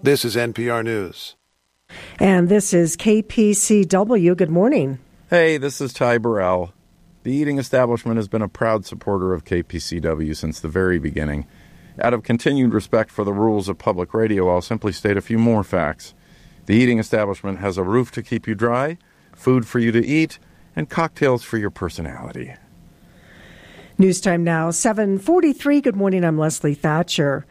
This is NPR News. And this is KPCW. Good morning. Hey, this is Ty Burrell. The Eating Establishment has been a proud supporter of KPCW since the very beginning. Out of continued respect for the rules of public radio, I'll simply state a few more facts. The Eating Establishment has a roof to keep you dry, food for you to eat, and cocktails for your personality. News time now, 7:43. Good morning, I'm Leslie Thatcher.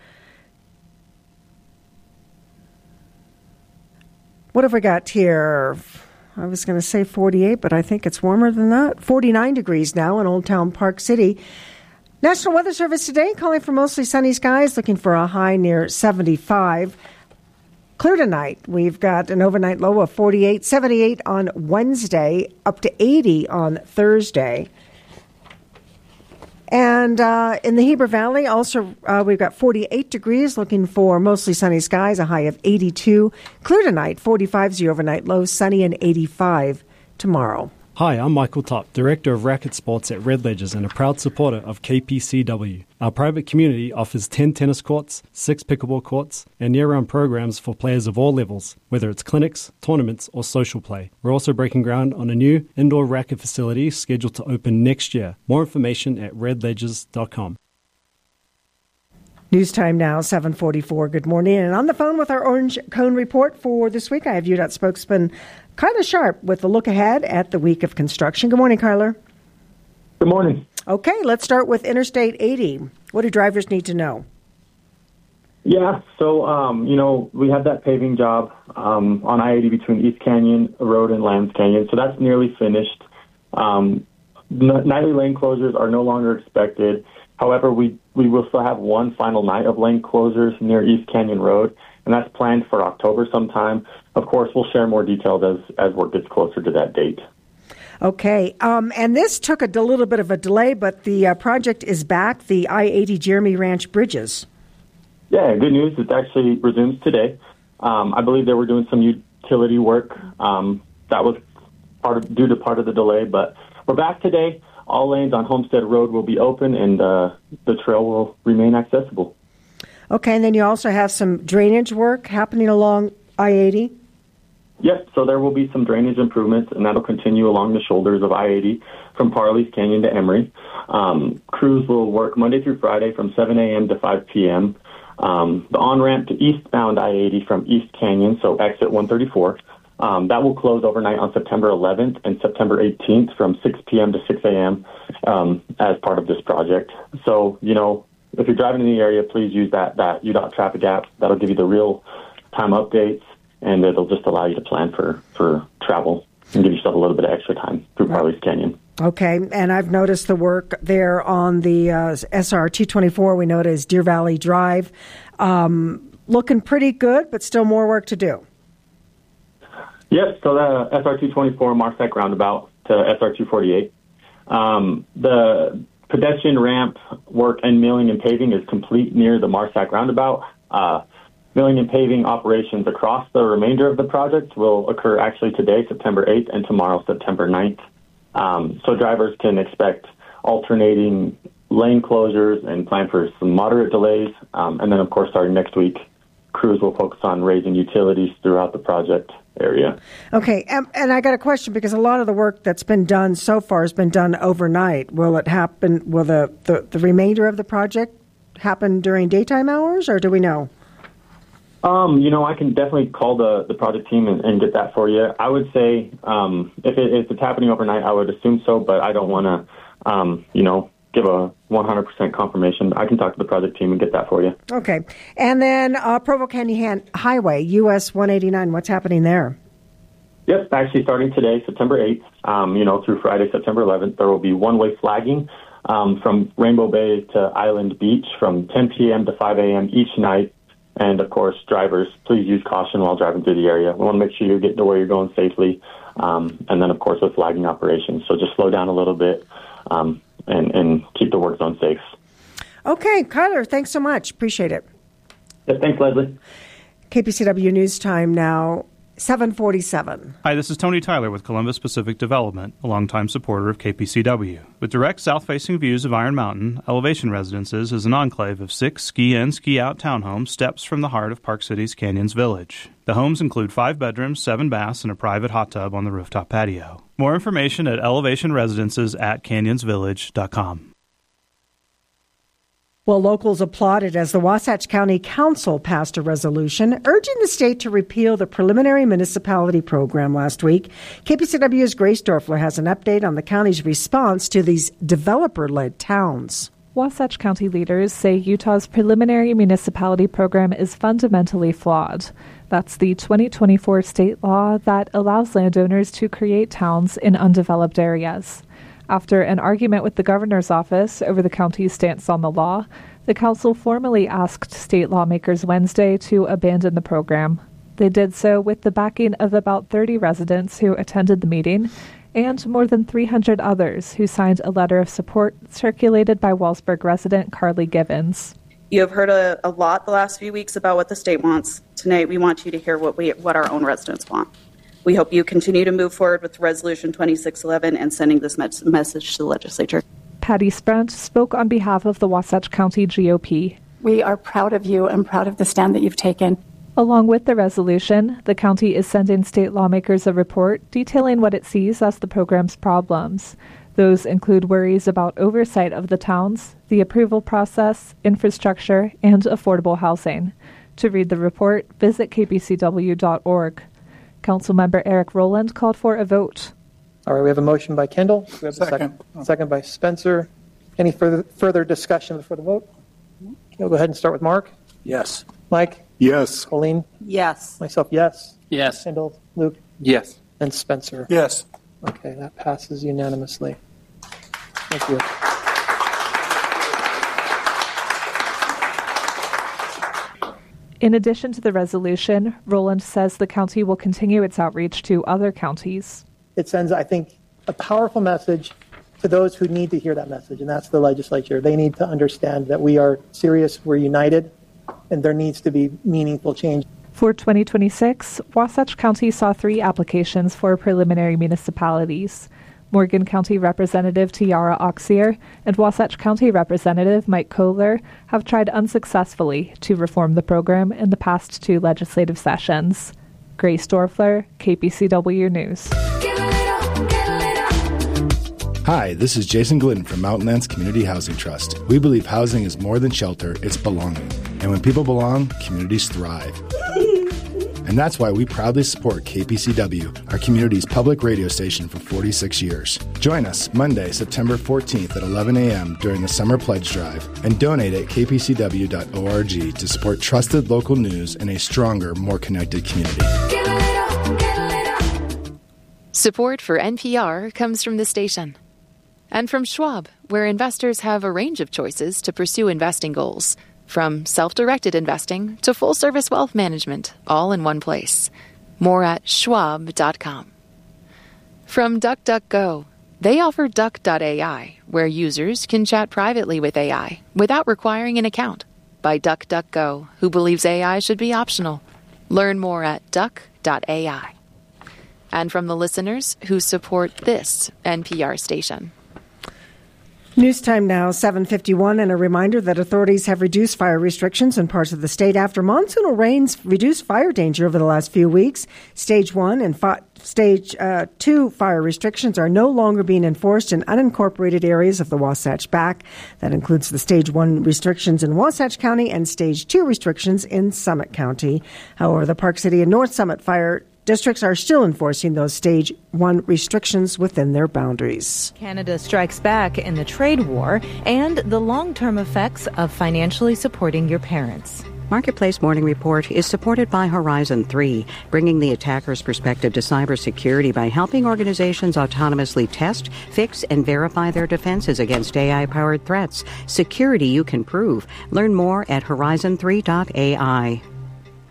What have we got here? I was going to say 48, but I think it's warmer than that. 49 degrees now in Old Town Park City. National Weather Service today calling for mostly sunny skies, looking for a high near 75. Clear tonight. We've got an overnight low of 48, 78 on Wednesday, up to 80 on Thursday. And in the Heber Valley, also, we've got 48 degrees, looking for mostly sunny skies, a high of 82. Clear tonight, 45 is the overnight low, sunny and 85 tomorrow. Hi, I'm Michael Topp, Director of Racket Sports at Red Ledgers and a proud supporter of KPCW. Our private community offers 10 tennis courts, 6 pickleball courts, and year-round programs for players of all levels, whether it's clinics, tournaments, or social play. We're also breaking ground on a new indoor racket facility scheduled to open next year. More information at redledgers.com. News time now, 7:44. Good morning. And on the phone with our Orange Cone report for this week, I have UDOT spokesman Kyler Sharp with a look ahead at the week of construction. Good morning, Kyler. Good morning. Okay, let's start with Interstate 80. What do drivers need to know? Yeah, so, we had that paving job on I-80 between East Canyon Road and Lambs Canyon, so that's nearly finished. Nightly lane closures are no longer expected. However, we will still have one final night of lane closures near East Canyon Road, and that's planned for October sometime. Of course, we'll share more details as work gets closer to that date. Okay, and this took a little bit of a delay, but the project is back, the I-80 Jeremy Ranch Bridges. Yeah, good news. It actually resumes today. I believe they were doing some utility work. That was due to part of the delay, but we're back today. All lanes on Homestead Road will be open, and the trail will remain accessible. Okay, and then you also have some drainage work happening along I-80? Yep, so there will be some drainage improvements, and that'll continue along the shoulders of I-80 from Parley's Canyon to Emery. Crews will work Monday through Friday from 7 a.m. to 5 p.m. The on-ramp to eastbound I-80 from East Canyon, so exit 134, that will close overnight on September 11th and September 18th from 6 p.m. to 6 a.m. As part of this project. So, if you're driving in the area, please use that UDOT traffic app. That'll give you the real-time updates, and it'll just allow you to plan for travel and give yourself a little bit of extra time through Parley's Canyon. Okay, and I've noticed the work there on the SR 224. We know it is Deer Valley Drive. Looking pretty good, but still more work to do. Yep, so the SR 224 Marsac roundabout to SR 248. The pedestrian ramp work and milling and paving is complete near the Marsac roundabout. Milling and paving operations across the remainder of the project will occur actually today, September 8th, and tomorrow, September 9th. So drivers can expect alternating lane closures and plan for some moderate delays. And then, of course, starting next week, crews will focus on raising utilities throughout the project area. Okay, and I got a question because a lot of the work that's been done so far has been done overnight. Will it happen? Will the remainder of the project happen during daytime hours, or do we know? I can definitely call the project team and get that for you. I would say if it's happening overnight, I would assume so, but I don't want to, give a 100% confirmation. I can talk to the project team and get that for you. Okay. And then Provo Canyon Highway, US 189, what's happening there? Yep, actually starting today, September 8th, through Friday, September 11th, there will be one-way flagging from Rainbow Bay to Island Beach from 10 p.m. to 5 a.m. each night. And, of course, drivers, please use caution while driving through the area. We want to make sure you're getting to where you're going safely. And then, of course, with flagging operations. So just slow down a little bit and keep the work zone safe. Okay, Kyler, thanks so much. Appreciate it. Yeah, thanks, Leslie. KPCW News Time now. 747. Hi, this is Tony Tyler with Columbus Pacific Development, a longtime supporter of KPCW. With direct south-facing views of Iron Mountain, Elevation Residences is an enclave of 6 ski-in, ski-out townhomes steps from the heart of Park City's Canyons Village. The homes include 5 bedrooms, 7 baths, and a private hot tub on the rooftop patio. More information at elevationresidences@canyonsvillage.com. Well, locals applauded as the Wasatch County Council passed a resolution urging the state to repeal the preliminary municipality program last week. KPCW's Grace Dorfler has an update on the county's response to these developer-led towns. Wasatch County leaders say Utah's preliminary municipality program is fundamentally flawed. That's the 2024 state law that allows landowners to create towns in undeveloped areas. After an argument with the governor's office over the county's stance on the law, the council formally asked state lawmakers Wednesday to abandon the program. They did so with the backing of about 30 residents who attended the meeting and more than 300 others who signed a letter of support circulated by Wellsburg resident Carly Givens. You have heard a lot the last few weeks about what the state wants. Tonight we want you to hear what our own residents want. We hope you continue to move forward with Resolution 2611 and sending this message to the legislature. Patty Sprent spoke on behalf of the Wasatch County GOP. We are proud of you and proud of the stand that you've taken. Along with the resolution, the county is sending state lawmakers a report detailing what it sees as the program's problems. Those include worries about oversight of the towns, the approval process, infrastructure, and affordable housing. To read the report, visit kpcw.org. Councilmember Eric Rowland called for a vote. All right, we have a motion by Kendall. We have Second. Second by Spencer. Any further discussion before the vote? Okay, we'll go ahead and start with Mark. Yes. Mike? Yes. Colleen? Yes. Myself, yes. Yes. Kendall? Luke? Yes. And Spencer? Yes. Okay, that passes unanimously. Thank you. In addition to the resolution, Rowland says the county will continue its outreach to other counties. It sends, I think, a powerful message to those who need to hear that message, and that's the legislature. They need to understand that we are serious, we're united, and there needs to be meaningful change. For 2026, Wasatch County saw 3 applications for preliminary municipalities. Morgan County Representative Tiara Auxier and Wasatch County Representative Mike Kohler have tried unsuccessfully to reform the program in the past 2 legislative sessions. Grace Dorfler, KPCW News. Hi, this is Jason Glidden from Mountainlands Community Housing Trust. We believe housing is more than shelter, it's belonging. And when people belong, communities thrive. And that's why we proudly support KPCW, our community's public radio station for 46 years. Join us Monday, September 14th at 11 a.m. during the Summer Pledge Drive and donate at kpcw.org to support trusted local news and a stronger, more connected community. Support for NPR comes from the station and from Schwab, where investors have a range of choices to pursue investing goals. From self-directed investing to full-service wealth management, all in one place. More at schwab.com. From DuckDuckGo, they offer Duck.ai, where users can chat privately with AI without requiring an account. By DuckDuckGo, who believes AI should be optional. Learn more at Duck.ai. And from the listeners who support this NPR station. News time now, 7:51, and a reminder that authorities have reduced fire restrictions in parts of the state after monsoonal rains reduced fire danger over the last few weeks. Stage 1 and Stage 2 fire restrictions are no longer being enforced in unincorporated areas of the Wasatch Back. That includes the Stage 1 restrictions in Wasatch County and Stage 2 restrictions in Summit County. However, the Park City and North Summit fire districts are still enforcing those Stage 1 restrictions within their boundaries. Canada strikes back in the trade war and the long-term effects of financially supporting your parents. Marketplace Morning Report is supported by Horizon 3, bringing the attacker's perspective to cybersecurity by helping organizations autonomously test, fix, and verify their defenses against AI-powered threats. Security you can prove. Learn more at horizon3.ai.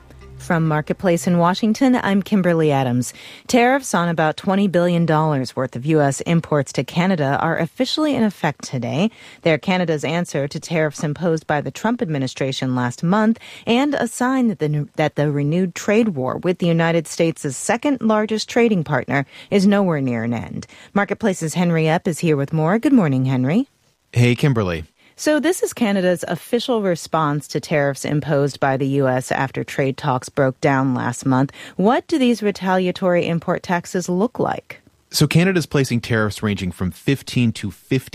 From Marketplace in Washington, I'm Kimberly Adams. Tariffs on about $20 billion worth of U.S. imports to Canada are officially in effect today. They're Canada's answer to tariffs imposed by the Trump administration last month and a sign that the renewed trade war with the United States' second largest trading partner is nowhere near an end. Marketplace's Henry Epp is here with more. Good morning, Henry. Hey, Kimberly. So this is Canada's official response to tariffs imposed by the U.S. after trade talks broke down last month. What do these retaliatory import taxes look like? So Canada's placing tariffs ranging from 15 to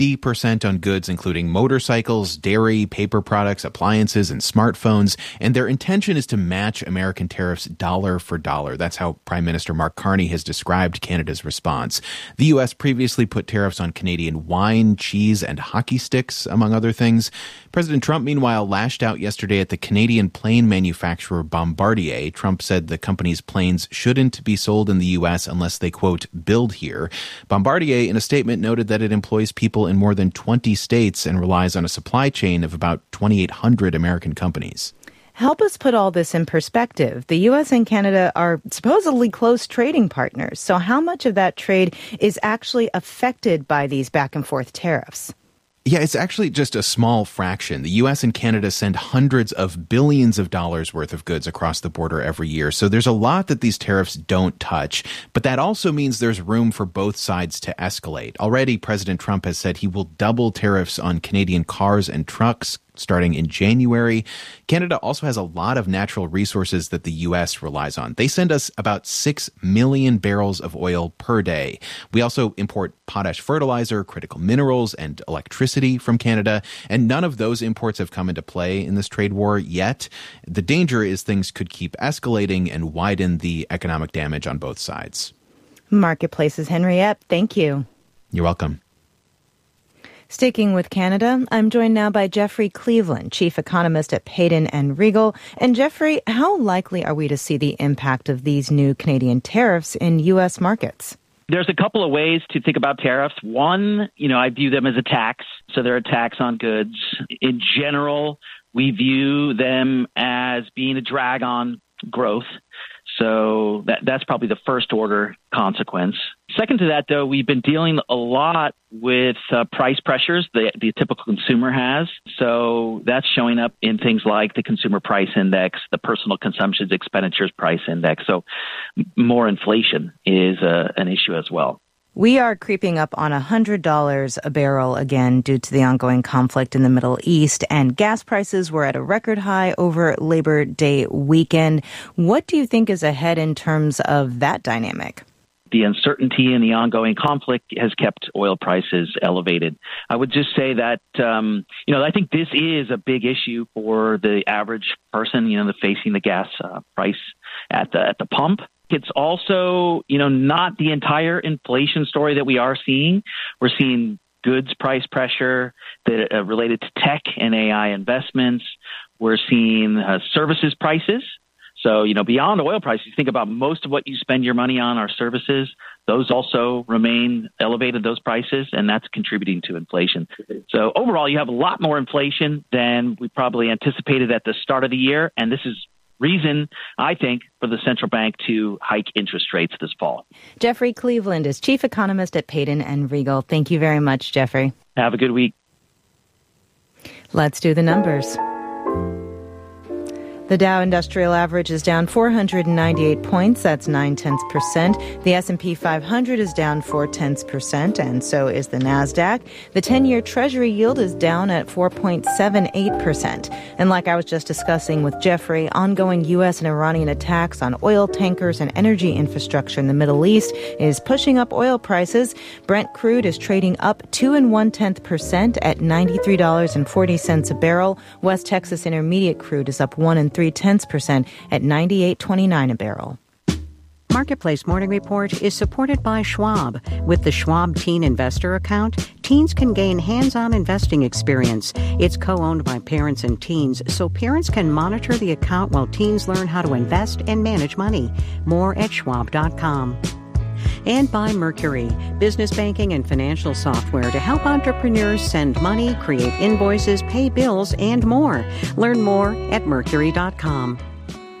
50% on goods, including motorcycles, dairy, paper products, appliances, and smartphones. And their intention is to match American tariffs dollar for dollar. That's how Prime Minister Mark Carney has described Canada's response. The U.S. previously put tariffs on Canadian wine, cheese, and hockey sticks, among other things. President Trump, meanwhile, lashed out yesterday at the Canadian plane manufacturer Bombardier. Trump said the company's planes shouldn't be sold in the U.S. unless they, quote, build here. Bombardier, in a statement, noted that it employs people in more than 20 states and relies on a supply chain of about 2,800 American companies. Help us put all this in perspective. The U.S. and Canada are supposedly close trading partners. So how much of that trade is actually affected by these back-and-forth tariffs? Yeah, it's actually just a small fraction. The U.S. and Canada send hundreds of billions of dollars worth of goods across the border every year. So there's a lot that these tariffs don't touch. But that also means there's room for both sides to escalate. Already, President Trump has said he will double tariffs on Canadian cars and trucks starting in January. Canada also has a lot of natural resources that the U.S. relies on. They send us about 6 million barrels of oil per day. We also import potash fertilizer, critical minerals, and electricity from Canada, and none of those imports have come into play in this trade war yet. The danger is things could keep escalating and widen the economic damage on both sides. Marketplace's Henry Epp, thank you. You're welcome. Sticking with Canada, I'm joined now by Jeffrey Cleveland, chief economist at Payden and Regal. And Jeffrey, how likely are we to see the impact of these new Canadian tariffs in U.S. markets? There's a couple of ways to think about tariffs. One, I view them as a tax. So they're a tax on goods. In general, we view them as being a drag on growth. So that's probably the first order consequence. Second to that, though, we've been dealing a lot with price pressures the typical consumer has. So that's showing up in things like the Consumer Price Index, the Personal Consumption Expenditures Price Index. So more inflation is an issue as well. We are creeping up on $100 a barrel again due to the ongoing conflict in the Middle East, and gas prices were at a record high over Labor Day weekend. What do you think is ahead in terms of that dynamic? The uncertainty in the ongoing conflict has kept oil prices elevated. I would just say that, I think this is a big issue for the average person, facing the gas price at the pump. It's also, not the entire inflation story that we are seeing. We're seeing goods price pressure that related to tech and AI investments. We're seeing services prices. So, beyond oil prices, you think about most of what you spend your money on are services. Those also remain elevated, those prices, and that's contributing to inflation. So overall, you have a lot more inflation than we probably anticipated at the start of the year. And this is reason, I think, for the central bank to hike interest rates this fall. Jeffrey Cleveland is chief economist at Payden and Regal. Thank you very much, Jeffrey. Have a good week. Let's do the numbers. The Dow Industrial Average is down 498 points. That's 0.9%. The S&P 500 is down 0.4%, and so is the NASDAQ. The 10-year Treasury yield is down at 4.78%. And like I was just discussing with Jeffrey, ongoing U.S. and Iranian attacks on oil tankers and energy infrastructure in the Middle East is pushing up oil prices. Brent crude is trading up 2.1% at $93.40 a barrel. West Texas Intermediate crude is up 1.3% at $98.29 a barrel. Marketplace Morning Report is supported by Schwab. With the Schwab Teen Investor Account, teens can gain hands-on investing experience. It's co-owned by parents and teens, so parents can monitor the account while teens learn how to invest and manage money. More at schwab.com. And by Mercury, business banking and financial software to help entrepreneurs send money, create invoices, pay bills, and more. Learn more at Mercury.com.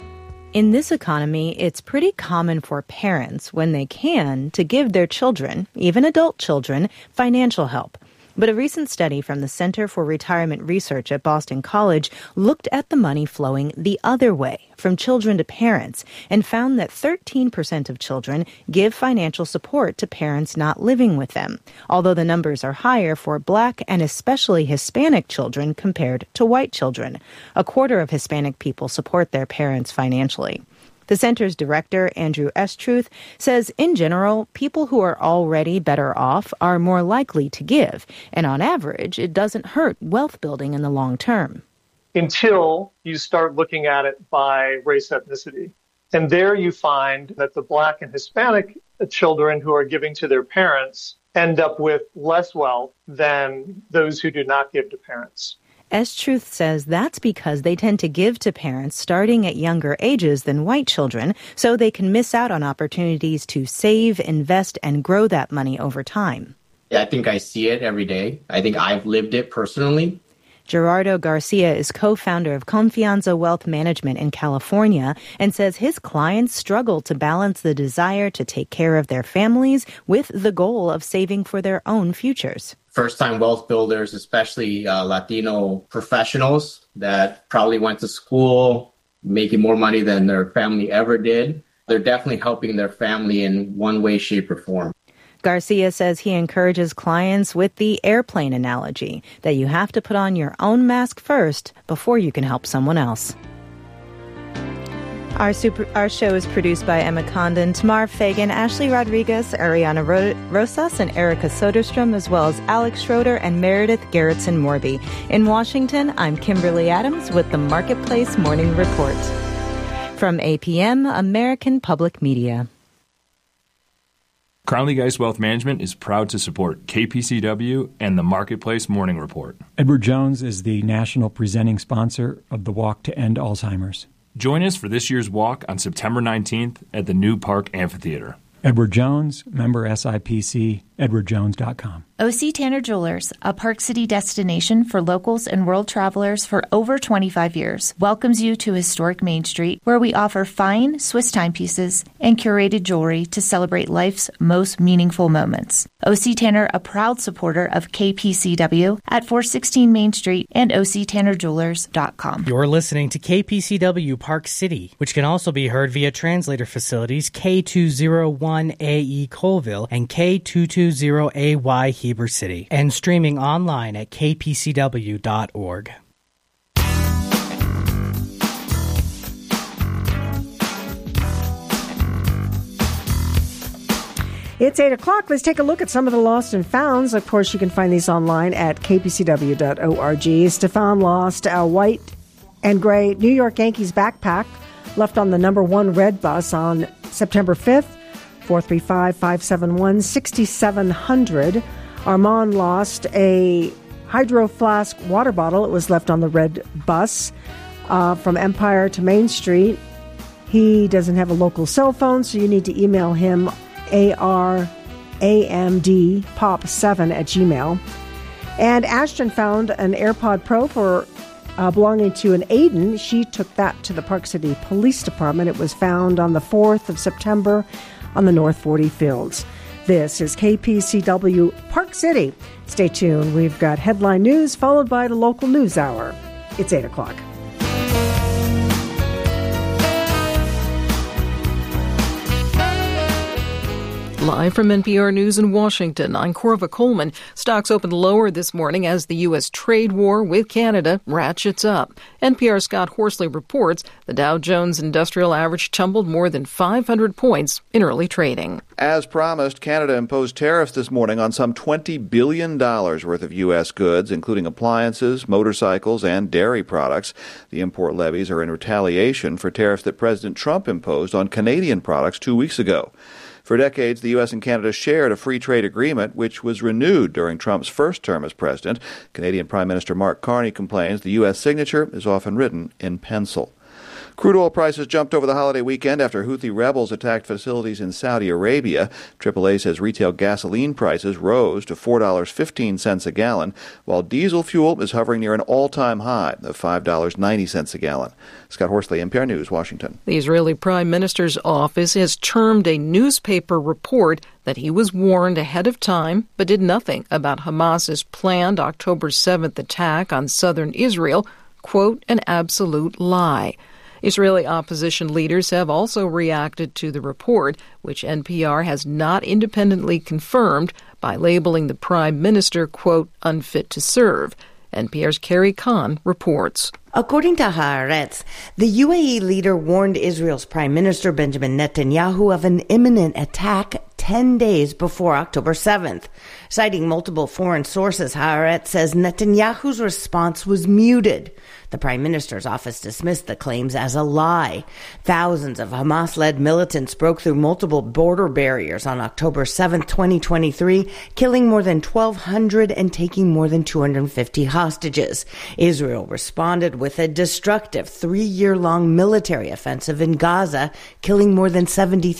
In this economy, it's pretty common for parents, when they can, to give their children, even adult children, financial help. But a recent study from the Center for Retirement Research at Boston College looked at the money flowing the other way, from children to parents, and found that 13% of children give financial support to parents not living with them, although the numbers are higher for Black and especially Hispanic children compared to white children. A quarter of Hispanic people support their parents financially. The center's director, Andrew Estruth, says in general, people who are already better off are more likely to give, and on average, it doesn't hurt wealth building in the long term. Until you start looking at it by race ethnicity. And there you find that the Black and Hispanic children who are giving to their parents end up with less wealth than those who do not give to parents. Estruth says that's because they tend to give to parents starting at younger ages than white children, so they can miss out on opportunities to save, invest, and grow that money over time. I think I see it every day. I think I've lived it personally. Gerardo Garcia is co-founder of Confianza Wealth Management in California and says his clients struggle to balance the desire to take care of their families with the goal of saving for their own futures. First-time wealth builders, especially Latino professionals that probably went to school making more money than their family ever did, they're definitely helping their family in one way, shape, or form. Garcia says he encourages clients with the airplane analogy, that you have to put on your own mask first before you can help someone else. Our show is produced by Emma Condon, Tamar Fagan, Ashley Rodriguez, Ariana Rosas, and Erica Soderstrom, as well as Alex Schroeder and Meredith Gerritsen-Morby. In Washington, I'm Kimberly Adams with the Marketplace Morning Report. From APM, American Public Media. Crowley Geist Wealth Management is proud to support KPCW and the Marketplace Morning Report. Edward Jones is the national presenting sponsor of the Walk to End Alzheimer's. Join us for this year's walk on September 19th at the New Park Amphitheater. Edward Jones, member SIPC, edwardjones.com. O.C. Tanner Jewelers, a Park City destination for locals and world travelers for over 25 years, welcomes you to historic Main Street, where we offer fine Swiss timepieces and curated jewelry to celebrate life's most meaningful moments. O.C. Tanner, a proud supporter of KPCW at 416 Main Street and octannerjewelers.com. You're listening to KPCW Park City, which can also be heard via translator facilities K201AE Colville and K220AY Heber City, and streaming online at kpcw.org. It's 8 o'clock. Let's take a look at some of the lost and founds. Of course, you can find these online at kpcw.org. Stefan lost a white and gray New York Yankees backpack left on the number 1 red bus on September 5th. 435-571-6700. Armand lost a Hydro Flask water bottle. It was left on the red bus from Empire to Main Street. He doesn't have a local cell phone, so you need to email him ARAMDpop7@gmail. And Ashton found an AirPod Pro for belonging to an Aiden. She took that to the Park City Police Department. It was found on the 4th of September on the North 40 Fields. This is KPCW Park City. Stay tuned. We've got headline news followed by the local news hour. It's 8 o'clock. Live from NPR News in Washington, I'm Corva Coleman. Stocks opened lower this morning as the U.S. trade war with Canada ratchets up. NPR's Scott Horsley reports the Dow Jones Industrial Average tumbled more than 500 points in early trading. As promised, Canada imposed tariffs this morning on some $20 billion worth of U.S. goods, including appliances, motorcycles, and dairy products. The import levies are in retaliation for tariffs that President Trump imposed on Canadian products 2 weeks ago. For decades, the U.S. and Canada shared a free trade agreement, which was renewed during Trump's first term as president. Canadian Prime Minister Mark Carney complains the U.S. signature is often written in pencil. Crude oil prices jumped over the holiday weekend after Houthi rebels attacked facilities in Saudi Arabia. AAA says retail gasoline prices rose to $4.15 a gallon, while diesel fuel is hovering near an all-time high of $5.90 a gallon. Scott Horsley, NPR News, Washington. The Israeli Prime Minister's office has termed a newspaper report that he was warned ahead of time but did nothing about Hamas's planned October 7th attack on southern Israel, quote, an absolute lie. Israeli opposition leaders have also reacted to the report, which NPR has not independently confirmed, by labeling the prime minister, quote, unfit to serve. NPR's Carrie Kahn reports. According to Haaretz, the UAE leader warned Israel's Prime Minister Benjamin Netanyahu of an imminent attack 10 days before October 7th. Citing multiple foreign sources, Haaretz says Netanyahu's response was muted. The Prime Minister's office dismissed the claims as a lie. Thousands of Hamas-led militants broke through multiple border barriers on October 7, 2023, killing more than 1,200 and taking more than 250 hostages. Israel responded with a destructive 3-year-long military offensive in Gaza, killing more than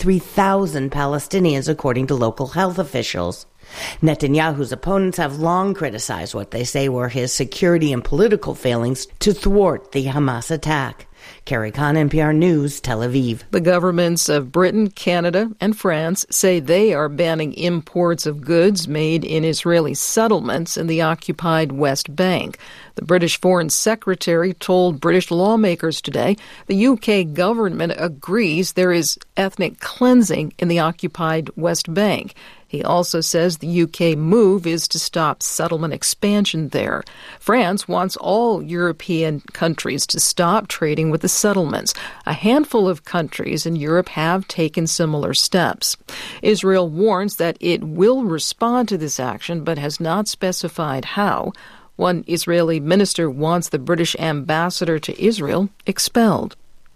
73,000 Palestinians, according to local health officials. Netanyahu's opponents have long criticized what they say were his security and political failings to thwart the Hamas attack. Carrie Kahn, NPR News, Tel Aviv. The governments of Britain, Canada, and France say they are banning imports of goods made in Israeli settlements in the occupied West Bank. The British Foreign Secretary told British lawmakers today the UK government agrees there is ethnic cleansing in the occupied West Bank. He also says the UK move is to stop settlement expansion there. France wants all European countries to stop trading with the settlements. A handful of countries in Europe have taken similar steps. Israel warns that it will respond to this action, but has not specified how. One Israeli minister wants the British ambassador to Israel expelled.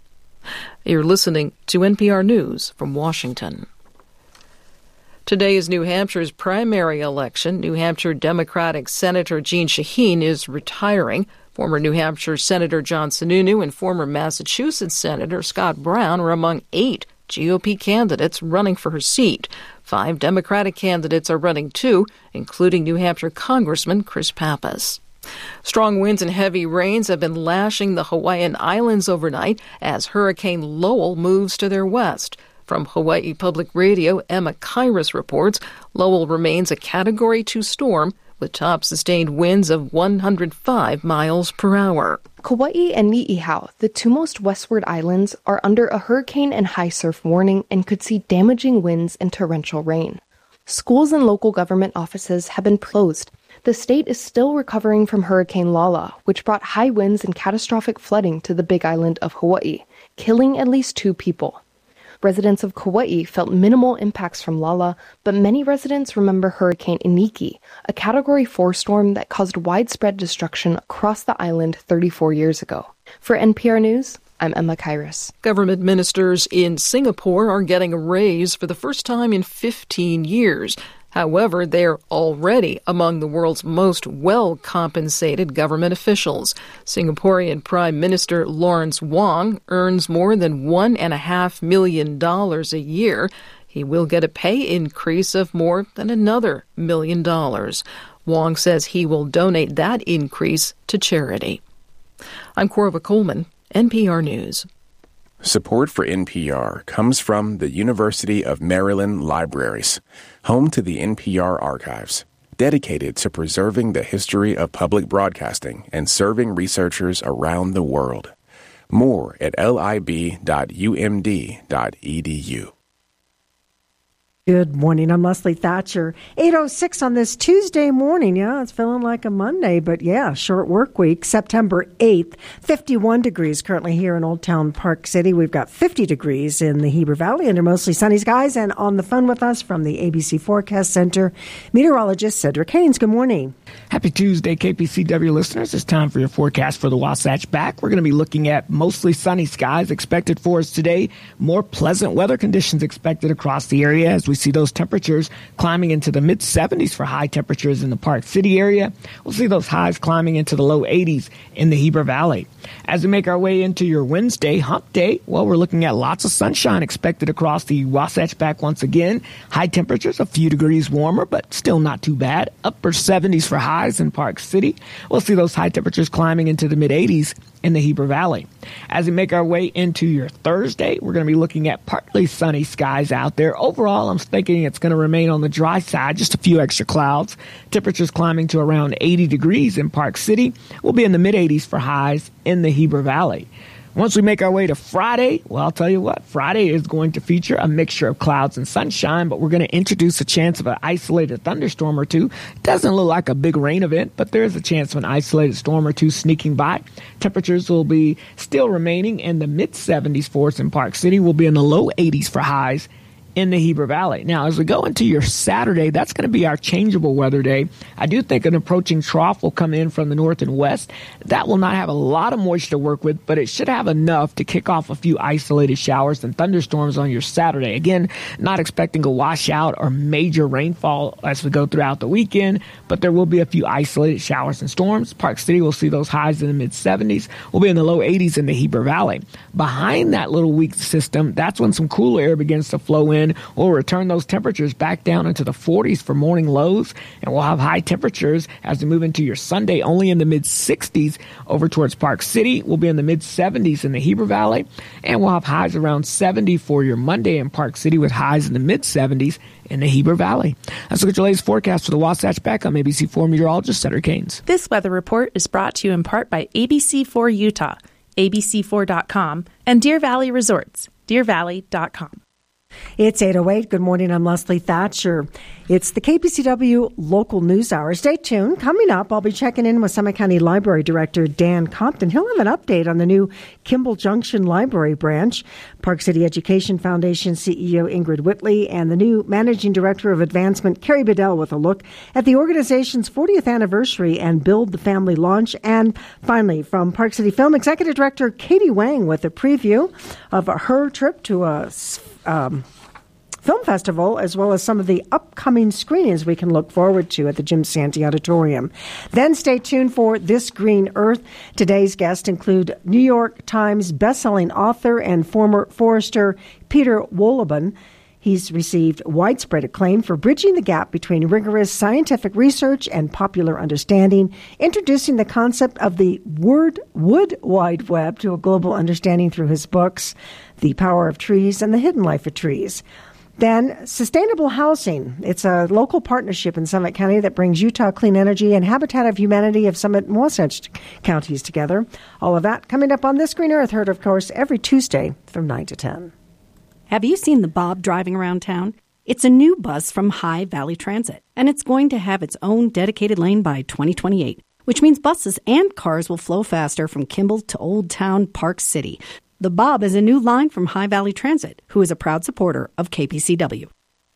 You're listening to NPR News from Washington. Today is New Hampshire's primary election. New Hampshire Democratic Senator Jeanne Shaheen is retiring. Former New Hampshire Senator John Sununu and former Massachusetts Senator Scott Brown are among 8 GOP candidates running for her seat. 5 Democratic candidates are running too, including New Hampshire Congressman Chris Pappas. Strong winds and heavy rains have been lashing the Hawaiian Islands overnight as Hurricane Lowell moves to their west. From Hawaii Public Radio, Emma Kairos reports Lowell remains a Category 2 storm with top sustained winds of 105 miles per hour. Kauai and Ni'ihau, the 2 most westward islands, are under a hurricane and high surf warning and could see damaging winds and torrential rain. Schools and local government offices have been closed. The state is still recovering from Hurricane Lala, which brought high winds and catastrophic flooding to the Big Island of Hawaii, killing at least 2 people. Residents of Kauai felt minimal impacts from Lala, but many residents remember Hurricane Iniki, a Category 4 storm that caused widespread destruction across the island 34 years ago. For NPR News, I'm Emma Kairos. Government ministers in Singapore are getting a raise for the first time in 15 years. However, they're already among the world's most well-compensated government officials. Singaporean Prime Minister Lawrence Wong earns more than $1.5 million a year. He will get a pay increase of more than another $1 million. Wong says he will donate that increase to charity. I'm Corva Coleman, NPR News. Support for NPR comes from the University of Maryland Libraries, home to the NPR archives, dedicated to preserving the history of public broadcasting and serving researchers around the world. More at lib.umd.edu. Good morning. I'm Leslie Thatcher. 8:06 on this Tuesday morning. Yeah, it's feeling like a Monday, but yeah, short work week. September 8th, 51 degrees currently here in Old Town Park City. We've got 50 degrees in the Heber Valley under mostly sunny skies. And on the phone with us from the ABC Forecast Center, meteorologist Cedric Haynes. Good morning. Happy Tuesday, KPCW listeners. It's time for your forecast for the Wasatch Back. We're going to be looking at mostly sunny skies expected for us today. More pleasant weather conditions expected across the area as we see those temperatures climbing into the mid-70s for high temperatures in the Park City area. We'll see those highs climbing into the low 80s in the Heber Valley. As we make our way into your Wednesday, hump day, well, we're looking at lots of sunshine expected across the Wasatch Back once again. High temperatures, a few degrees warmer, but still not too bad. Upper 70s for highs in Park City. We'll see those high temperatures climbing into the mid-80s in the Heber Valley. As we make our way into your Thursday, we're going to be looking at partly sunny skies out there. Overall, I'm thinking it's going to remain on the dry side, just a few extra clouds. Temperatures climbing to around 80 degrees in Park City. We'll be in the mid-80s for highs in the Heber Valley. Once we make our way to Friday, well, I'll tell you what, Friday is going to feature a mixture of clouds and sunshine, but we're going to introduce a chance of an isolated thunderstorm or two. It doesn't look like a big rain event, but there is a chance of an isolated storm or two sneaking by. Temperatures will be still remaining in the mid-70s for us in Park City. We'll be in the low 80s for highs in the Heber Valley. Now, as we go into your Saturday, that's going to be our changeable weather day. I do think an approaching trough will come in from the north and west. That will not have a lot of moisture to work with, but it should have enough to kick off a few isolated showers and thunderstorms on your Saturday. Again, not expecting a washout or major rainfall as we go throughout the weekend, but there will be a few isolated showers and storms. Park City will see those highs in the mid-70s. We'll be in the low 80s in the Heber Valley. Behind that little weak system, that's when some cooler air begins to flow in. We'll return those temperatures back down into the 40s for morning lows, and we'll have high temperatures as we move into your Sunday, only in the mid-60s over towards Park City. We'll be in the mid-70s in the Heber Valley, and we'll have highs around 70 for your Monday in Park City with highs in the mid-70s in the Heber Valley. Let's look at your latest forecast for the Wasatch Back. I'm ABC4 meteorologist Cedric Haynes. This weather report is brought to you in part by ABC4 Utah, ABC4.com, and Deer Valley Resorts, deervalley.com. It's 8:08. Good morning. I'm Leslie Thatcher. It's the KPCW Local News Hour. Stay tuned. Coming up, I'll be checking in with Summit County Library Director Dan Compton. He'll have an update on the new Kimball Junction Library branch. Park City Education Foundation CEO Ingrid Whitley and the new Managing Director of Advancement, Carrie Bedell, with a look at the organization's 40th anniversary and Build the Family launch. And finally, from Park City Film Executive Director Katie Wang with a preview of her trip to a film festival, as well as some of the upcoming screenings we can look forward to at the Jim Santee Auditorium. Then stay tuned for This Green Earth. Today's guests include New York Times bestselling author and former forester Peter Wohlleben. He's received widespread acclaim for bridging the gap between rigorous scientific research and popular understanding, introducing the concept of the wood wide web to a global understanding through his books, The Power of Trees and the Hidden Life of Trees. Then, sustainable housing. It's a local partnership in Summit County that brings Utah Clean Energy and Habitat of Humanity of Summit and Wasatch counties together. All of that coming up on This Green Earth, heard, of course, every Tuesday from 9 to 10. Have you seen the Bob driving around town? It's a new bus from High Valley Transit, and it's going to have its own dedicated lane by 2028, which means buses and cars will flow faster from Kimball to Old Town Park City. The Bob is a new line from High Valley Transit, who is a proud supporter of KPCW.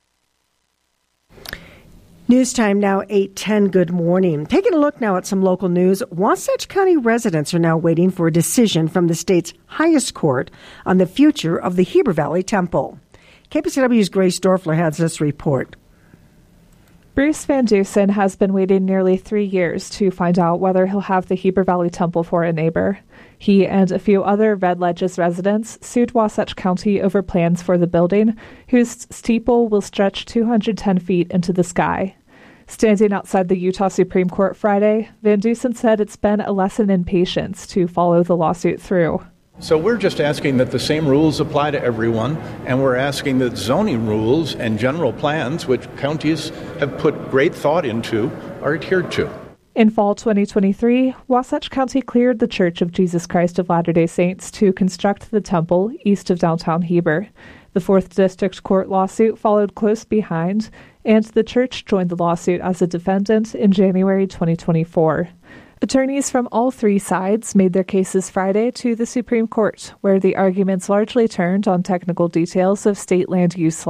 News time now, 8:10. Good morning. Taking a look now at some local news. Wasatch County residents are now waiting for a decision from the state's highest court on the future of the Heber Valley Temple. KPCW's Grace Dorfler has this report. Bruce Van Dusen has been waiting nearly 3 years to find out whether he'll have the Heber Valley Temple for a neighbor. He and a few other Red Ledges residents sued Wasatch County over plans for the building, whose steeple will stretch 210 feet into the sky. Standing outside the Utah Supreme Court Friday, Van Dusen said it's been a lesson in patience to follow the lawsuit through. So we're just asking that the same rules apply to everyone, and we're asking that zoning rules and general plans, which counties have put great thought into, are adhered to. In fall 2023, Wasatch County cleared the Church of Jesus Christ of Latter-day Saints to construct the temple east of downtown Heber. The 4th District Court lawsuit followed close behind, and the church joined the lawsuit as a defendant in January 2024. Attorneys from all three sides made their cases Friday to the Supreme Court, where the arguments largely turned on technical details of state land use law.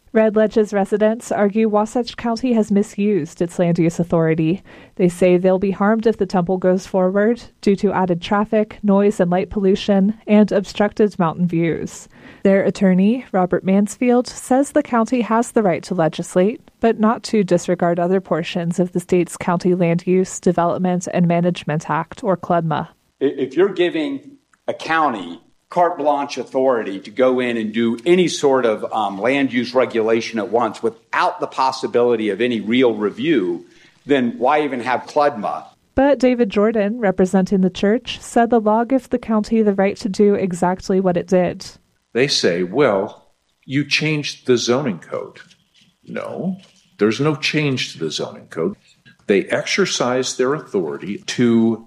Red Ledge's residents argue Wasatch County has misused its land use authority. They say they'll be harmed if the temple goes forward due to added traffic, noise and light pollution, and obstructed mountain views. Their attorney, Robert Mansfield, says the county has the right to legislate, but not to disregard other portions of the state's County Land Use, Development, and Management Act, or CLEDMA. If you're giving a county carte blanche authority to go in and do any sort of land use regulation at once without the possibility of any real review, then why even have CLEDMA? But David Jordan, representing the church, said the law gives the county the right to do exactly what it did. They say, well, you changed the zoning code. No, there's no change to the zoning code. They exercise their authority to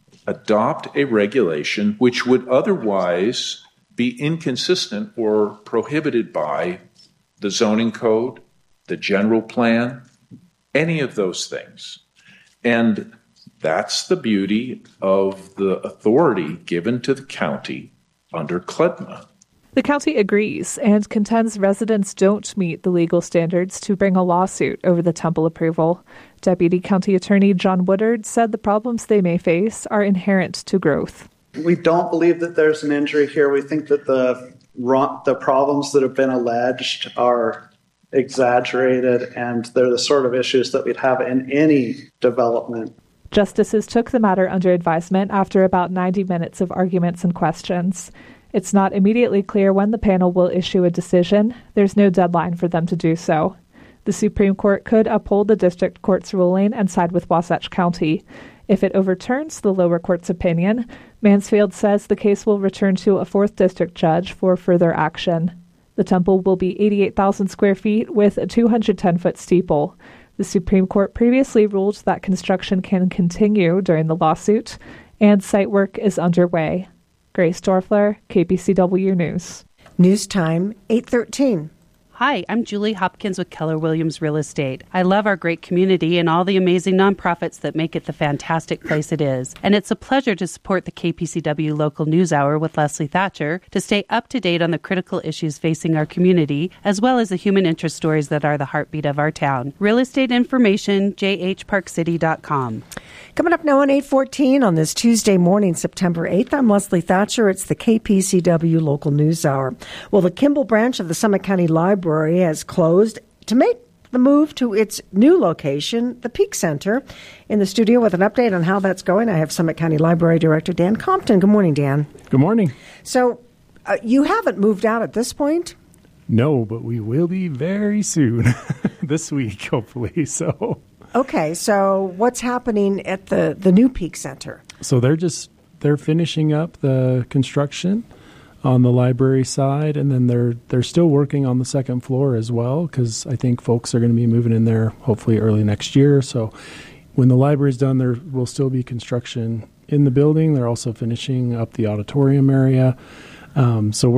adopt a regulation which would otherwise be inconsistent or prohibited by the zoning code, the general plan, any of those things. And that's the beauty of the authority given to the county under CLEDMA. The county agrees and contends residents don't meet the legal standards to bring a lawsuit over the temple approval. Deputy County Attorney John Woodard said the problems they may face are inherent to growth. We don't believe that there's an injury here. We think that the problems that have been alleged are exaggerated, and they're the sort of issues that we'd have in any development. Justices took the matter under advisement after about 90 minutes of arguments and questions. It's not immediately clear when the panel will issue a decision. There's no deadline for them to do so. The Supreme Court could uphold the district court's ruling and side with Wasatch County. If it overturns the lower court's opinion, Mansfield says the case will return to a 4th district judge for further action. The temple will be 88,000 square feet with a 210-foot steeple. The Supreme Court previously ruled that construction can continue during the lawsuit, and site work is underway. Grace Dorfler, KPCW News. News time, 8:13. Hi, I'm Julie Hopkins with Keller Williams Real Estate. I love our great community and all the amazing nonprofits that make it the fantastic place it is. And it's a pleasure to support the KPCW Local News Hour with Leslie Thatcher to stay up to date on the critical issues facing our community, as well as the human interest stories that are the heartbeat of our town. Real estate information, jhparkcity.com. Coming up now on 8:14 on this Tuesday morning, September 8th, I'm Leslie Thatcher. It's the KPCW Local News Hour. Well, the Kimball branch of the Summit County Library has closed to make the move to its new location, the Peak Center. In the studio with an update on how that's going, I have Summit County Library Director Dan Compton. Good morning, Dan. Good morning. So you haven't moved out at this point? No, but we will be very soon. This week, hopefully. Okay, so what's happening at the new Peak Center? So they're finishing up the construction on the library side, and then they're still working on the second floor as well, because I think folks are going to be moving in there hopefully early next year. So when the library's done, there will still be construction in the building. They're also finishing up the auditorium area. So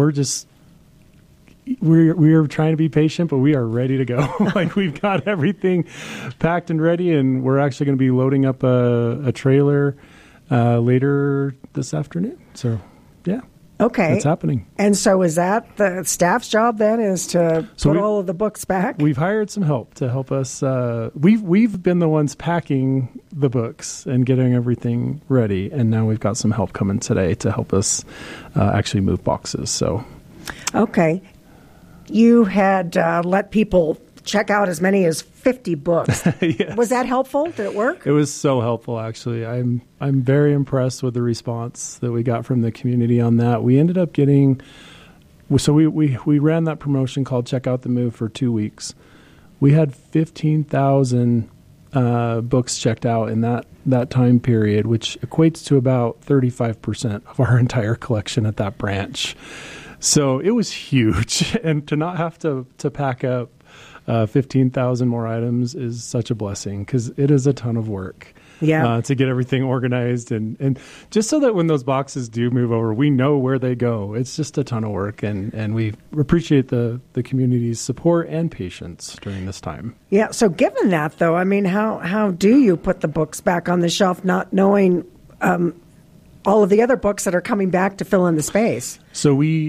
we're trying to be patient, but we are ready to go. Like, we've got everything packed and ready, and we're actually going to be loading up a trailer later this afternoon. So, yeah. Okay. It's happening. And so is that the staff's job then, is to put all of the books back? We've hired some help to help us. We've been the ones packing the books and getting everything ready, and now we've got some help coming today to help us actually move boxes. So, okay. You had let people check out as many as 50 books. Yes. Was that helpful? Did it work? It was so helpful, actually. I'm very impressed with the response that we got from the community on that. We ended up getting, so we ran that promotion called Check Out the Move for 2 weeks. We had 15,000 books checked out in that time period, which equates to about 35% of our entire collection at that branch. So it was huge, and to not have to pack up 15,000 more items is such a blessing, because it is a ton of work to get everything organized and just so that when those boxes do move over, we know where they go. It's just a ton of work, and we appreciate the community's support and patience during this time. Yeah, so given that, though, I mean, how do you put the books back on the shelf not knowing all of the other books that are coming back to fill in the space? So we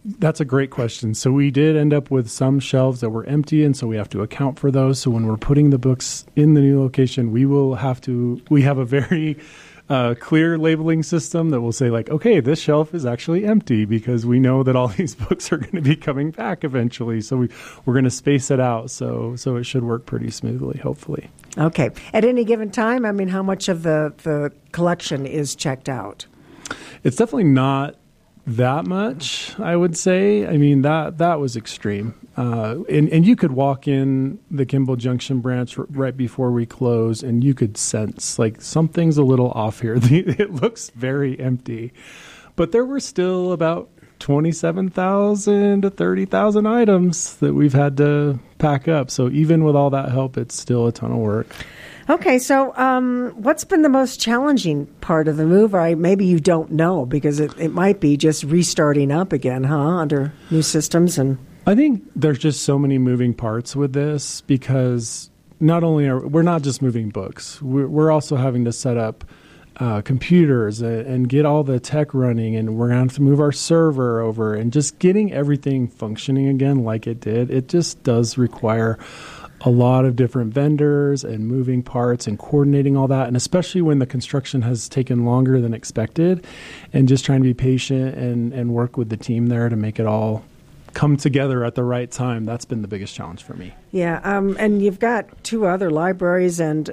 That's a great question. So we did end up with some shelves that were empty, and so we have to account for those. So when we're putting the books in the new location, we have a very clear labeling system that will say, like, okay, this shelf is actually empty, because we know that all these books are going to be coming back eventually. So we're going to space it out. So it should work pretty smoothly, hopefully. Okay. At any given time, I mean, how much of the collection is checked out? It's definitely not that much, I would say. I mean, that was extreme. And you could walk in the Kimball Junction branch right before we close, and you could sense, like, something's a little off here. It looks very empty. But there were still about 27,000 to 30,000 items that we've had to pack up. So even with all that help, it's still a ton of work. Okay, so what's been the most challenging part of the move? Or maybe you don't know, because it might be just restarting up again, under new systems. And I think there's just so many moving parts with this, because not only we're not just moving books, we're also having to set up computers and get all the tech running, and we're going to have to move our server over, and just getting everything functioning again like it did. It just does require a lot of different vendors and moving parts and coordinating all that, and especially when the construction has taken longer than expected, and just trying to be patient and work with the team there to make it all come together at the right time. That's been the biggest challenge for me. Yeah, and you've got two other libraries and the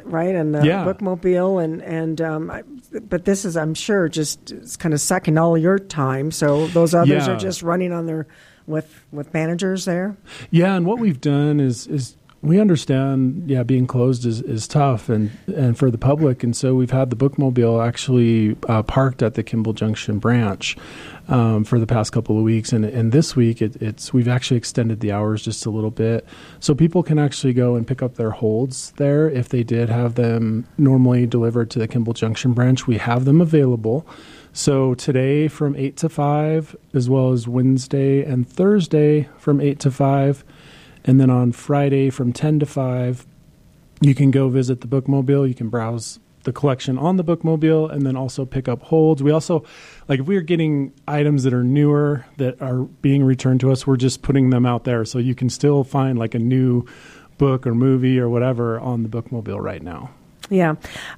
bookmobile, but this is, I'm sure, it's kind of sucking all your time. So those others are just running on their with managers there. Yeah, and what we've done is we understand, being closed is tough and for the public, and so we've had the bookmobile actually parked at the Kimball Junction branch for the past couple of weeks, and this week we've actually extended the hours just a little bit, so people can actually go and pick up their holds there if they did have them normally delivered to the Kimball Junction branch. We have them available. So today from 8 to 5, as well as Wednesday and Thursday from 8 to 5. And then on Friday from 10 to 5, you can go visit the bookmobile. You can browse the collection on the bookmobile and then also pick up holds. We also, if we're getting items that are newer that are being returned to us, we're just putting them out there. So you can still find a new book or movie or whatever on the bookmobile right now. Yeah.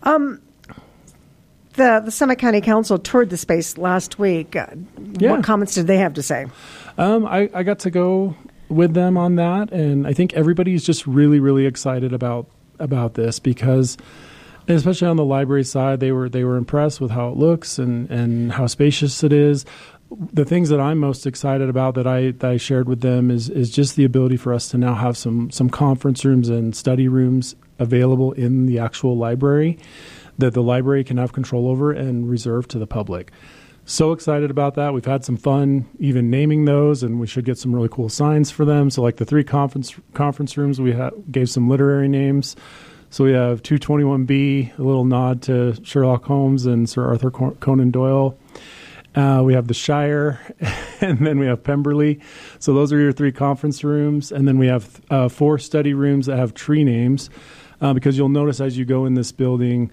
The Summit County Council toured the space last week. What comments did they have to say? I got to go with them on that, and I think everybody's just really, really excited about this, because especially on the library side, they were impressed with how it looks and how spacious it is. The things that I'm most excited about that I shared with them is just the ability for us to now have some conference rooms and study rooms available in the actual library that the library can have control over and reserve to the public. So excited about that. We've had some fun even naming those, and we should get some really cool signs for them. So the 3 conference rooms, we gave some literary names. So we have 221B, a little nod to Sherlock Holmes and Sir Arthur Conan Doyle. We have the Shire, and then we have Pemberley. So those are your 3 conference rooms. And then we have 4 study rooms that have tree names, because you'll notice as you go in this building,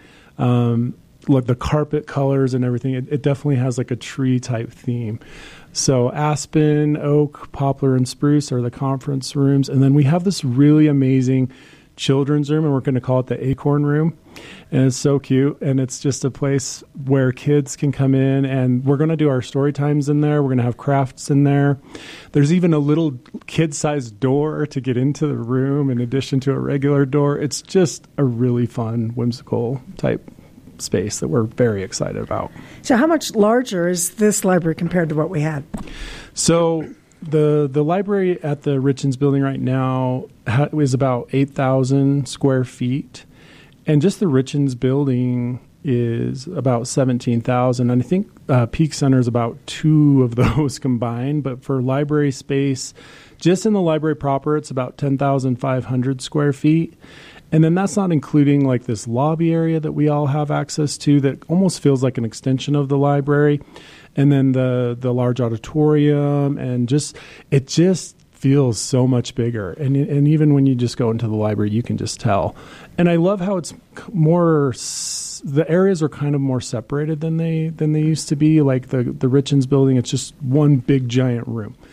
the carpet colors and everything, it definitely has a tree type theme. So aspen, oak, poplar, and spruce are the conference rooms. And then we have this really amazing children's room, and we're going to call it the Acorn Room. And it's so cute. And it's just a place where kids can come in, and we're going to do our story times in there. We're going to have crafts in there. There's even a little kid-sized door to get into the room in addition to a regular door. It's just a really fun, whimsical type space that we're very excited about. So how much larger is this library compared to what we had? So the library at the Richens building right now is about 8,000 square feet. And just the Richens building is about 17,000. And I think Peak Center is about 2 of those combined. But for library space, just in the library proper, it's about 10,500 square feet. And then that's not including this lobby area that we all have access to that almost feels like an extension of the library. And then the large auditorium, and it just feels so much bigger. And even when you just go into the library, you can just tell. And I love how it's more, the areas are kind of more separated than they used to be. Like the Richens building, it's just one big giant room.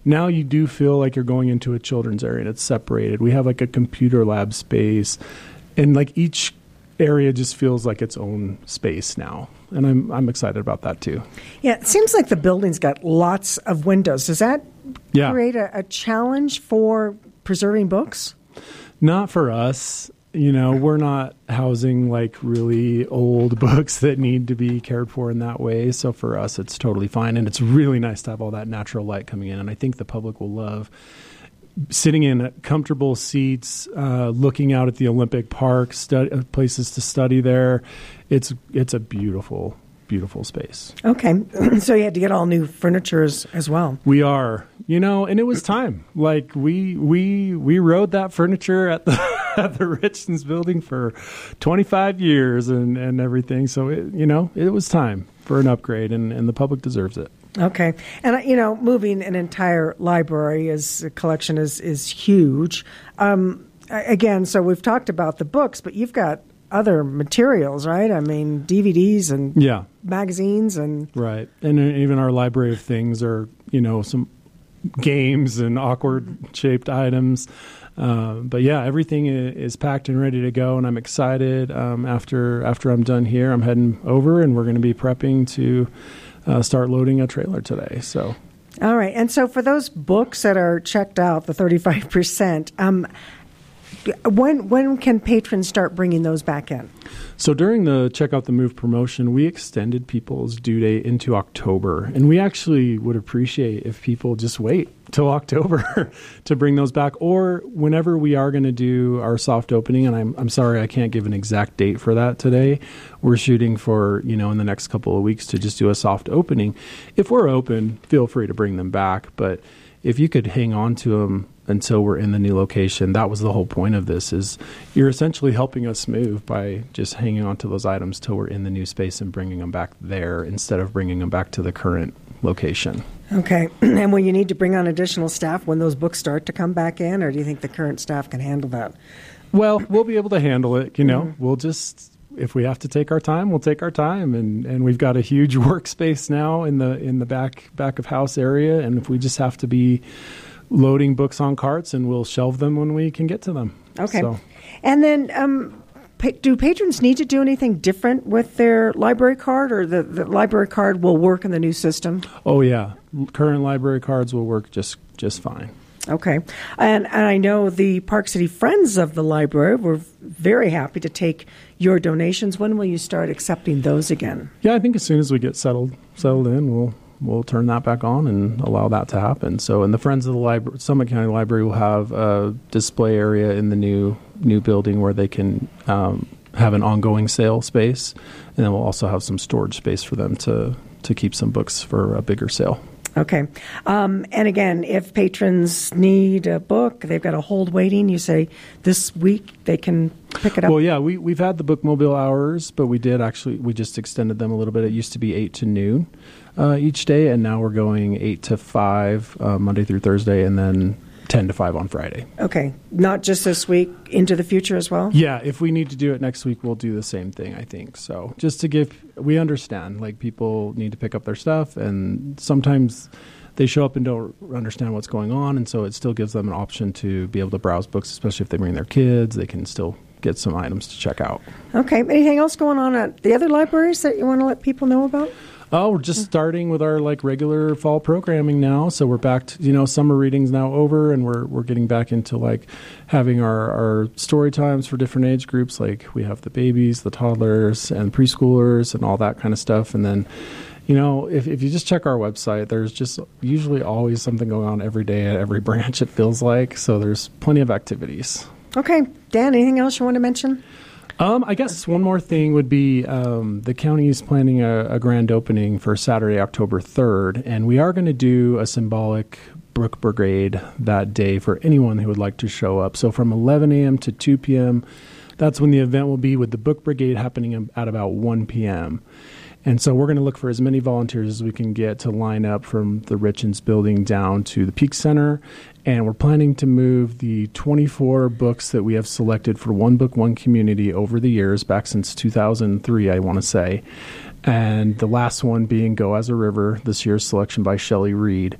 now you do feel like you're going into a children's area and it's separated. We have like a computer lab space, and like each area just feels like its own space now. And I'm excited about that too. Yeah, it seems like the building's got lots of windows. Does that create a challenge for preserving books? Not for us. You know, we're not housing like really old books that need to be cared for in that way. So for us, it's totally fine. And it's really nice to have all that natural light coming in. And I think the public will love sitting in comfortable seats, looking out at the Olympic Park, places to study there. It's a beautiful, beautiful space. Okay. So you had to get all new furniture as well. We are, you know, and it was time. Like we rode that furniture at the at the Richlands building for 25 years and everything. So it was time for an upgrade, and the public deserves it. Okay. And, moving an entire library collection is huge. Again, so we've talked about the books, but you've got other materials, right? I mean, DVDs and magazines and... Right. And even our library of things are, some games and awkward-shaped items. But yeah, everything is packed and ready to go, and I'm excited. After I'm done here, I'm heading over, and we're going to be prepping to... start loading a trailer today. So, all right. And so for those books that are checked out, the 35%, when can patrons start bringing those back in? So during the Check Out the Move promotion, we extended people's due date into October. And we actually would appreciate if people just wait till October to bring those back, or whenever we are going to do our soft opening. And I'm sorry, I can't give an exact date for that today. We're shooting for, in the next couple of weeks to just do a soft opening. If we're open, feel free to bring them back. But if you could hang on to them until we're in the new location, that was the whole point of this, is you're essentially helping us move by just hanging on to those items till we're in the new space and bringing them back there instead of bringing them back to the current location. Okay. And will you need to bring on additional staff when those books start to come back in, or do you think the current staff can handle that? Well, we'll be able to handle it. We'll just... If we have to take our time, we'll take our time, and we've got a huge workspace now in the back of house area, and if we just have to be loading books on carts, and we'll shelve them when we can get to them. Okay. So. And then do patrons need to do anything different with their library card, or the library card will work in the new system? Oh, yeah. Current library cards will work just fine. Okay. And I know the Park City Friends of the Library were very happy to take your donations. When will you start accepting those again? Yeah, I think as soon as we get settled in, we'll turn that back on and allow that to happen. So, and the Friends of the Library, Summit County Library will have a display area in the new building where they can have an ongoing sale space, and then we'll also have some storage space for them to keep some books for a bigger sale. Okay. And again, if patrons need a book, they've got a hold waiting, you say this week they can pick it up? Well, yeah, we've had the bookmobile hours, but we just extended them a little bit. It used to be 8 to noon each day, and now we're going 8 to 5 Monday through Thursday, and then 10 to 5 on Friday. Okay. Not just this week, into the future as well? Yeah, if we need to do it next week, we'll do the same thing, I think. So just to we understand, like, people need to pick up their stuff, and sometimes they show up and don't understand what's going on, and so it still gives them an option to be able to browse books, especially if they bring their kids. They can still get some items to check out. Okay. Anything else going on at the other libraries that you want to let people know about? Oh, we're just starting with our regular fall programming now. So we're back to, summer reading's now over, and we're getting back into having our story times for different age groups. Like we have the babies, the toddlers, and preschoolers, and all that kind of stuff. And then, if you just check our website, there's just usually always something going on every day at every branch, it feels like. So there's plenty of activities. Okay. Dan, anything else you want to mention? I guess one more thing would be the county is planning a grand opening for Saturday, October 3rd, and we are going to do a symbolic book brigade that day for anyone who would like to show up. So from 11 a.m. to 2 p.m., that's when the event will be, with the book brigade happening at about 1 p.m. And so we're going to look for as many volunteers as we can get to line up from the Richlands building down to the Peak Center. And we're planning to move the 24 books that we have selected for One Book, One Community over the years, back since 2003, I want to say. And the last one being Go As a River, this year's selection by Shelley Reed.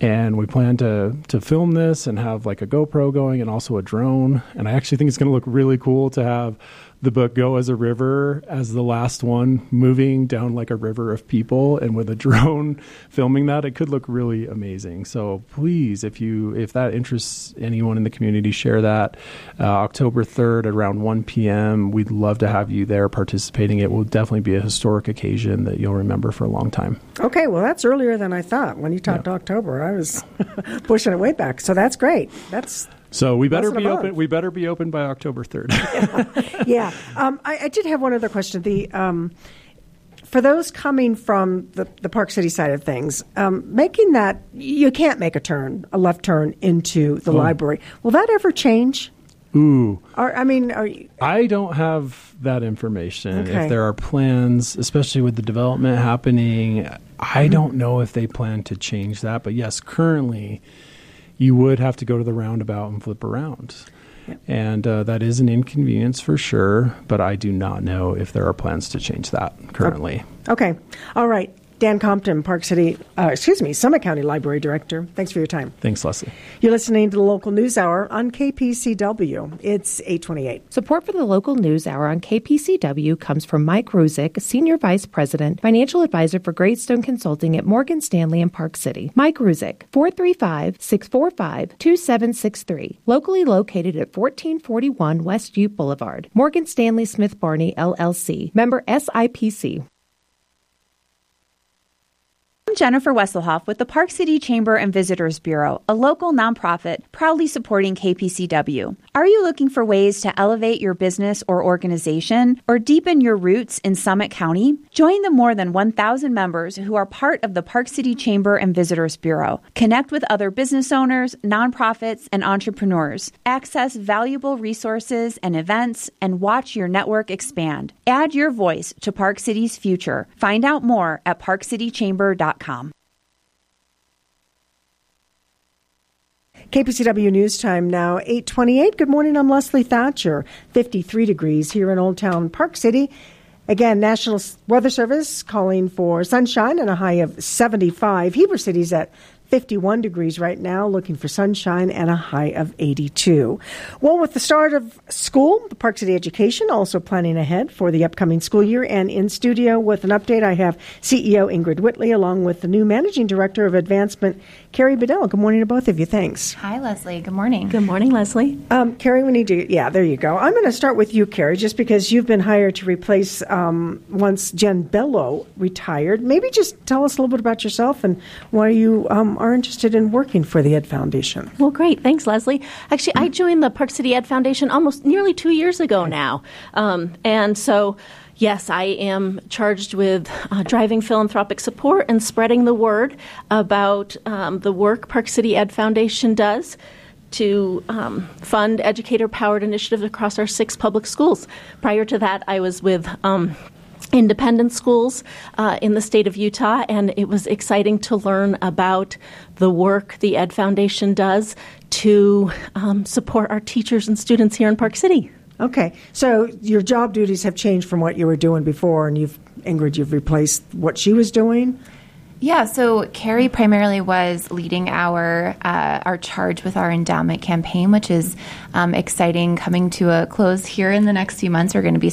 And we plan to film this and have like a GoPro going and also a drone. And I actually think it's going to look really cool to have the book Go as a River as the last one, moving down like a river of people, and with a drone filming that, it could look really amazing. So please, if that interests anyone in the community, share that. October 3rd around 1 p.m. We'd love to have you there participating. It will definitely be a historic occasion that you'll remember for a long time. Okay, well, that's earlier than I thought. When you talked October, I was pushing it way back. So that's great. So we better be open. We better be open by October 3rd. Yeah. I did have one other question. For those coming from the Park City side of things, making that you can't make a left turn into the library. Will that ever change? Ooh. I don't have that information. Okay. If there are plans, especially with the development happening, I don't know if they plan to change that. But yes, currently, you would have to go to the roundabout and flip around. Yep. And that is an inconvenience for sure, but I do not know if there are plans to change that currently. Okay. All right. Dan Compton, Summit County Library Director. Thanks for your time. Thanks, Leslie. You're listening to the Local News Hour on KPCW. It's 8:28. Support for the Local News Hour on KPCW comes from Mike Ruzick, Senior Vice President, Financial Advisor for Greystone Consulting at Morgan Stanley in Park City. Mike Ruzick, 435-645-2763. Locally located at 1441 West Ute Boulevard. Morgan Stanley Smith Barney, LLC. Member SIPC. I'm Jennifer Wesselhoff with the Park City Chamber and Visitors Bureau, a local nonprofit proudly supporting KPCW. Are you looking for ways to elevate your business or organization or deepen your roots in Summit County? Join the more than 1,000 members who are part of the Park City Chamber and Visitors Bureau. Connect with other business owners, nonprofits, and entrepreneurs. Access valuable resources and events and watch your network expand. Add your voice to Park City's future. Find out more at parkcitychamber.com. KPCW News Time now, 8:28. Good morning, I'm Leslie Thatcher. 53 degrees here in Old Town Park City. Again, National Weather Service calling for sunshine and a high of 75. Heber City's at 51 degrees right now, looking for sunshine and a high of 82. Well, with the start of school, the Park City Education also planning ahead for the upcoming school year. And in studio with an update, I have CEO Ingrid Whitley along with the new Managing Director of Advancement, Carrie Bedell. Good morning to both of you. Thanks. Hi, Leslie. Good morning. Good morning, Leslie. Carrie, we need to, there you go. I'm going to start with you, Carrie, just because you've been hired to replace once Jen Bello retired. Maybe just tell us a little bit about yourself and why you are interested in working for the Ed Foundation. Well, great. Thanks, Leslie. Actually, I joined the Park City Ed Foundation almost nearly 2 years ago now. And so, yes, I am charged with driving philanthropic support and spreading the word about the work Park City Ed Foundation does to fund educator-powered initiatives across our 6 public schools. Prior to that, I was with independent schools in the state of Utah, and it was exciting to learn about the work the Ed Foundation does to support our teachers and students here in Park City. Okay, so your job duties have changed from what you were doing before, and you've replaced what she was doing? Yeah, so Carrie primarily was leading our charge with our endowment campaign, which is exciting, coming to a close here in the next few months. We're going to be